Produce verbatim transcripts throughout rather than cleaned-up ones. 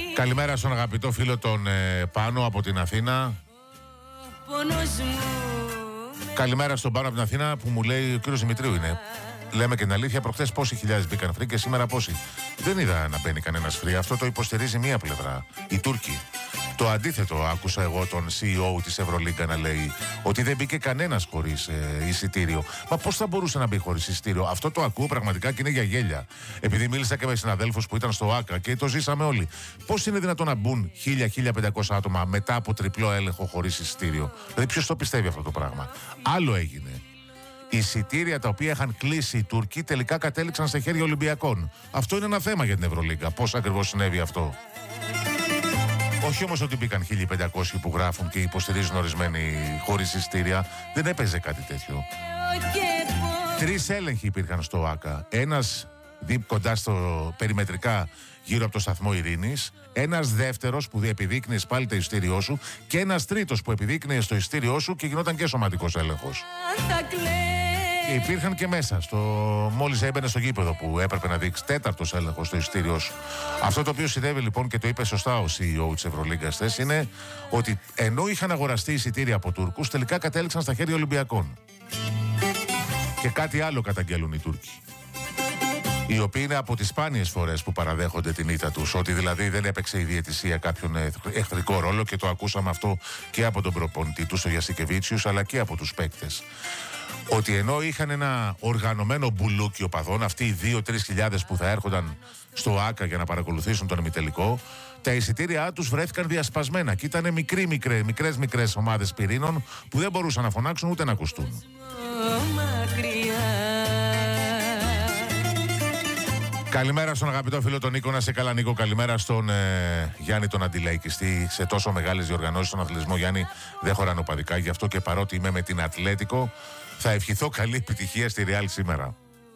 Καλημέρα στον αγαπητό φίλο τον ε, Πάνο από την Αθήνα. Καλημέρα στον Πάνο από την Αθήνα που μου λέει ο κύριος Δημητρίου είναι. Λέμε και την αλήθεια, προχθές πόσοι χιλιάδες μπήκαν free και σήμερα πόσοι. Δεν είδα να μπαίνει κανένας free. Αυτό το υποστηρίζει μία πλευρά, οι Τούρκοι. Το αντίθετο άκουσα εγώ τον σι ι ο της Ευρωλίγκα να λέει ότι δεν μπήκε κανένας χωρίς ε, εισιτήριο. Μα πώς θα μπορούσε να μπει χωρίς εισιτήριο? Αυτό το ακούω πραγματικά και είναι για γέλια. Επειδή μίλησα και με συναδέλφους που ήταν στο ΆΚΑ και το ζήσαμε όλοι. Πώς είναι δυνατόν να μπουν χίλια με χίλια πεντακόσια άτομα μετά από τριπλό έλεγχο χωρίς εισιτήριο? Δηλαδή ποιος το πιστεύει αυτό το πράγμα? Άλλο έγινε. Εισιτήρια τα οποία είχαν κλείσει οι Τούρκοι τελικά κατέληξαν σε χέρια Ολυμπιακών. Αυτό είναι ένα θέμα για την Ευρωλίγκα. Πώς ακριβώς συνέβη αυτό? Όχι όμως ότι μπήκαν χίλια πεντακόσιοι που γράφουν και υποστηρίζουν ορισμένοι χωρίς εισιτήρια. Δεν έπαιζε κάτι τέτοιο. Τρεις έλεγχοι υπήρχαν στο ΆΚΑ. Ένας κοντά στο περιμετρικά γύρω από το σταθμό Ειρήνης. Ένας δεύτερος που επιδείκνυες πάλι το εισιτήριό σου. Και ένας τρίτος που επιδείκνυες το εισιτήριό σου και γινόταν και σωματικός έλεγχος. Και υπήρχαν και μέσα, στο... μόλις έμπαινε στο γήπεδο που έπρεπε να δείξει τέταρτος έλεγχος στο εισιτήριό σου. Αυτό το οποίο συνέβη λοιπόν και το είπε σωστά ο σι ι ο της Ευρωλίγκας χθες είναι ότι ενώ είχαν αγοραστεί εισιτήρια από Τούρκους, τελικά κατέληξαν στα χέρια Ολυμπιακών. Και κάτι άλλο καταγγέλουν οι Τούρκοι, οι οποίοι είναι από τις σπάνιες φορές που παραδέχονται την ήττα τους, ότι δηλαδή δεν έπαιξε η διαιτησία κάποιον εχθρικό ρόλο, και το ακούσαμε αυτό και από τον προπονητή του, στο Γιασικεβίτσιους, αλλά και από τους παίκτες. Ότι ενώ είχαν ένα οργανωμένο μπουλούκι οπαδών, αυτοί οι δύο με τρεις χιλιάδες που θα έρχονταν στο ΆΚΑ για να παρακολουθήσουν τον ημιτελικό, τα εισιτήριά τους βρέθηκαν διασπασμένα και ήταν μικροί, μικρές, μικρές, μικρές ομάδες πυρήνων που δεν μπορούσαν να φωνάξουν ούτε να ακουστούν. Καλημέρα στον αγαπητό φίλο τον Νίκο, να σε καλά Νίκο. Καλημέρα στον ε, Γιάννη τον αντιλαϊκιστή. Σε τόσο μεγάλες διοργανώσεις στον αθλητισμό, Γιάννη, δεν χωράνε οπαδικά. Γι' αυτό και παρότι είμαι με την Ατλέτικο, θα ευχηθώ καλή επιτυχία στη Ρεάλ σήμερα.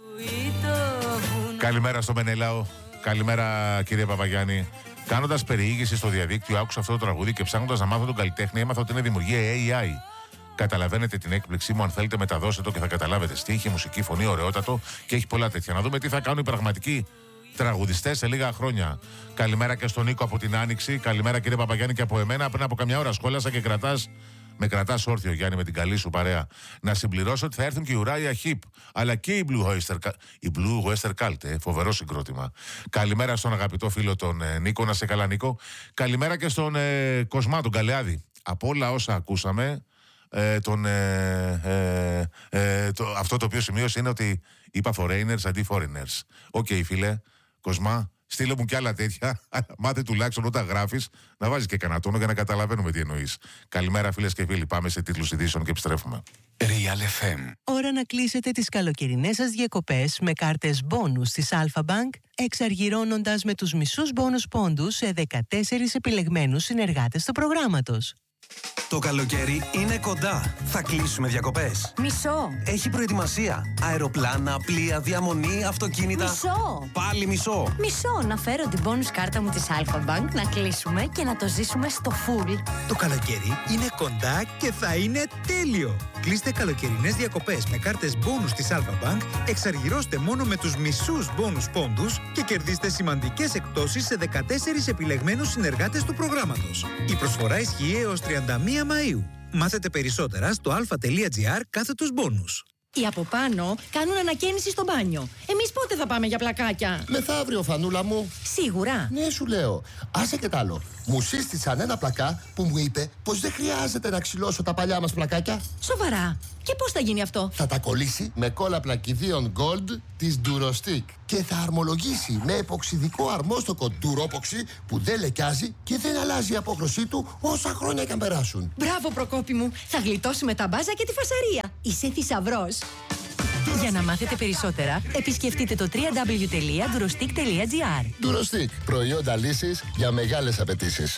Καλημέρα στο Μενελάο. Καλημέρα κύριε Παπαγιάννη. Κάνοντας περιήγηση στο διαδίκτυο, άκουσα αυτό το τραγούδι και ψάχνοντας να μάθω τον καλλιτέχνη, έμαθα ότι είναι δημιουργία έι άι. Καταλαβαίνετε την έκπληξή μου? Αν θέλετε, μεταδώστε το και θα καταλάβετε. Στίχη, μουσική, φωνή, ωραιότατο και έχει πολλά τέτοια. Να δούμε τι θα κάνουν οι πραγματικοί τραγουδιστές σε λίγα χρόνια. Καλημέρα και στον Νίκο από την Άνοιξη. Καλημέρα κύριε Παπαγιάννη και από εμένα. Πριν από καμιά ώρα σχόλασα και κρατάς, με κρατάς όρθιο Γιάννη με την καλή σου παρέα. Να συμπληρώσω ότι θα έρθουν και η Ουράγια Χιπ, αλλά και η Blue Oyster, η Blue Oyster Cult. Ε, φοβερό συγκρότημα. Καλημέρα στον αγαπητό φίλο τον ε, Νίκο. Να σε καλά Νίκο. Καλημέρα και στον ε, Κοσμά, τον Καλεάδη. Από όλα όσα ακούσαμε, Ε, τον, ε, ε, ε, το, αυτό το οποίο σημείωσε είναι ότι είπα foreigners αντί foreigners. Οκ, okay, φίλε, Κοσμά, στείλε μου κι άλλα τέτοια. Μάθε τουλάχιστον όταν γράφεις να βάζεις και κανένα τόνο για να καταλαβαίνουμε τι εννοείς. Καλημέρα, φίλες και φίλοι. Πάμε σε τίτλους ειδήσεων και επιστρέφουμε. Real εφ εμ. Ώρα να κλείσετε τις καλοκαιρινές σας διακοπές με κάρτες μπόνους της Alpha Bank, εξαργυρώνοντας με τους μισούς μπόνους πόντους σε δεκατέσσερις επιλεγμένους συνεργάτες του προγράμματος. Το καλοκαίρι είναι κοντά. Θα κλείσουμε διακοπές. Μισό. Έχει προετοιμασία. Αεροπλάνα, πλοία, διαμονή, αυτοκίνητα. Μισό. Πάλι μισό. Μισό. Να φέρω την bonus κάρτα μου της Alpha Bank, να κλείσουμε και να το ζήσουμε στο full. Το καλοκαίρι είναι κοντά και θα είναι τέλειο. Κλείστε καλοκαιρινές διακοπές με κάρτες bonus της Alpha Bank, εξαργυρώστε μόνο με τους μισούς bonus πόντους και κερδίστε σημαντικές εκπτώσεις σε δεκατέσσερις επιλεγμένους συνεργάτες του προγράμματος. Η προσφορά ισχύει έως τριάντα μία Μαΐου. Μάθετε περισσότερα στο alpha.gr κάθετος bonus. Οι από πάνω κάνουν ανακαίνιση στο μπάνιο. Εμείς πότε θα πάμε για πλακάκια? Μεθαύριο, Φανούλα μου. Σίγουρα. Ναι, σου λέω. Άσε και τ' άλλο. Μου σύστησαν ένα πλακά που μου είπε πως δεν χρειάζεται να ξυλώσω τα παλιά μας πλακάκια. Σοβαρά? Και πώς θα γίνει αυτό? Θα τα κολλήσει με κόλλα πλακιδίων Gold της Durostick και θα αρμολογήσει με εποξιδικό αρμόστοκο Duropoxy που δεν λεκιάζει και δεν αλλάζει η απόχρωσή του όσα χρόνια και αν περάσουν. Μπράβο, Προκόπη μου. Θα γλιτώσουμε τα μπάζα και τη φασαρία. Είσαι θησαυρός. Για να μάθετε περισσότερα, επισκεφτείτε το double-u double-u double-u τελεία durostick τελεία gr. Durostick. Προϊόντα λύσης για μεγάλες απαιτήσεις.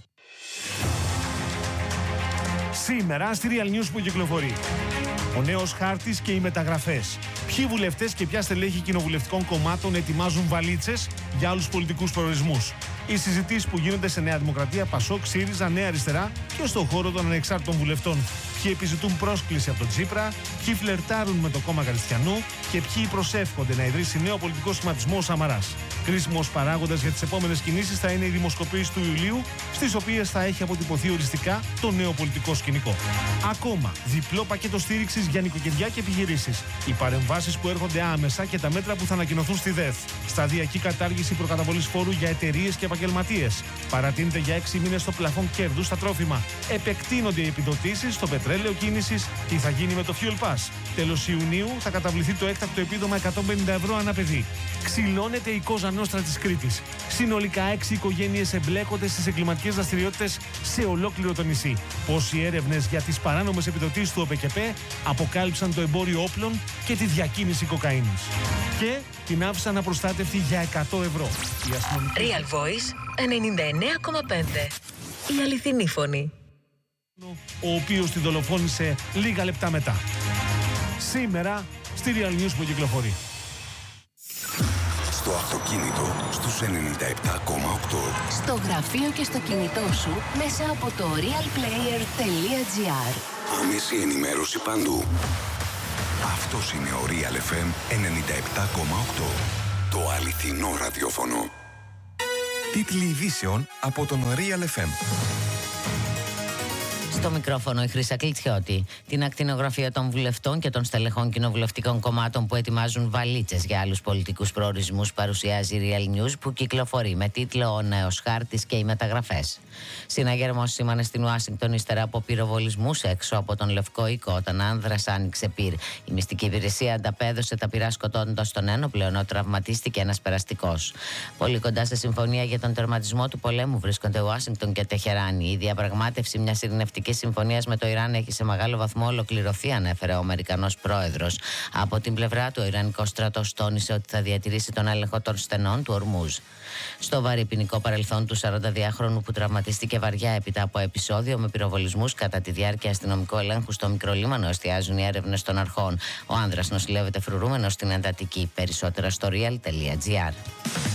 Σήμερα στη Real News που κυκλοφορεί. Ο νέος χάρτης και οι μεταγραφές. Ποιοι βουλευτές και ποια στελέχη κοινοβουλευτικών κομμάτων ετοιμάζουν βαλίτσες για άλλους πολιτικούς προορισμούς. Οι συζητήσεις που γίνονται σε Νέα Δημοκρατία, Πασόκ, ΣΥΡΙΖΑ, Νέα Αριστερά και στον χώρο των ανεξάρτητων βουλευτών. Ποιοι επιζητούν πρόσκληση από τον Τσίπρα, ποιοι φλερτάρουν με το κόμμα Καριστιανού και ποιοι προσεύχονται να ιδρύσει νέο πολιτικό σχηματισμό ο Σαμαράς. Κρίσιμος παράγοντας για τις επόμενες κινήσεις θα είναι οι δημοσκοπήσεις του Ιουλίου, στις οποίες θα έχει αποτυπωθεί οριστικά το νέο πολιτικό σκηνικό. Ακόμα, διπλό πακέτο στήριξης για νοικοκυριά και επιχειρήσεις. Οι παρεμβάσεις που έρχονται άμεσα και τα μέτρα που θα ανακοινωθούν στη ΔΕΘ. Σταδιακή κατάργηση προκαταβολής φόρου για εταιρείες και επαγγελματίες. Παρατείνεται για έξι μήνες το πλαφόν κέρδους στα τρόφιμα. Επεκτείνονται οι επιδοτήσεις στο πετρέλαιο κίνησης. Τι θα γίνει με το Fuel Pass. Τέλος Ιουνίου θα καταβληθεί το έκτακτο επίδομα εκατόν πενήντα ευρώ ανά παιδί. Ξυλώνεται η Κόζα Νόστρα της Κρήτης. Συνολικά έξι οικογένειες εμπλέκονται στις εγκληματικές δραστηριότητες σε ολόκληρο το νησί. Πώς οι έρευνες για τις παράνομες επιδοτήσεις του ΟΠΕΚΕΠΕ αποκάλυψαν το εμπόριο όπλων και τη διακίνηση κοκαίνης. Και την άφησαν απροστάτευτη για εκατό ευρώ. Real Voice ενενήντα εννέα κόμμα πέντε. Η αληθινή φωνή. Ο οποίος την δολοφόνησε λίγα λεπτά μετά. Σήμερα στη Real News που κυκλοφορεί. Στο αυτοκίνητο στους ενενήντα επτά κόμμα οκτώ. Στο γραφείο και στο κινητό σου μέσα από το realplayer τελεία gr. Άμεση ενημέρωση παντού. Αυτός είναι ο Real εφ εμ ενενήντα επτά κόμμα οκτώ. Το αληθινό ραδιόφωνο. Τίτλοι ειδήσεων από τον Real εφ εμ. Στο μικρόφωνο η Χρύσα Κλιτσιώτη. Την ακτινογραφία των βουλευτών και των στελεχών κοινοβουλευτικών κομμάτων που ετοιμάζουν βαλίτσες για άλλους πολιτικούς προορισμούς παρουσιάζει η Real News, που κυκλοφορεί με τίτλο «Ο νέος χάρτης και οι μεταγραφές». Συναγερμός σήμανε στην Ουάσιγκτον ύστερα από πυροβολισμούς έξω από τον Λευκό Οίκο, όταν άνδρας άνοιξε πυρ. Η μυστική υπηρεσία ανταπέδωσε τα πυρά σκοτώνοντας τον ένοπλο, ενώ τραυματίστηκε ένας περαστικός. Πολύ κοντά σε συμφωνία για τον τερματισμό του πολέμου βρίσκονται Ουάσιγκτον και Τεχεράνη. Η διαπραγμάτευση μιας ειρηνευτικής συμφωνίας με το Ιράν έχει σε μεγάλο βαθμό ολοκληρωθεί, ανέφερε ο Αμερικανός πρόεδρος. Από την πλευρά του, ο Ιρανικός στρατός τόνισε ότι θα διατηρήσει τον έλεγχο των στενών του Ορμούζ. Στο βαρύ ποινικό παρελθόν του σαρανταδυάχρονου που τραυματίστηκε βαριά έπειτα από επεισόδιο με πυροβολισμούς κατά τη διάρκεια αστυνομικού ελέγχου στο Μικρολίμανο, εστιάζουν οι έρευνες των αρχών. Ο άνδρας νοσηλεύεται φρουρούμενος στην εντατική. Περισσότερα στο real τελεία gr.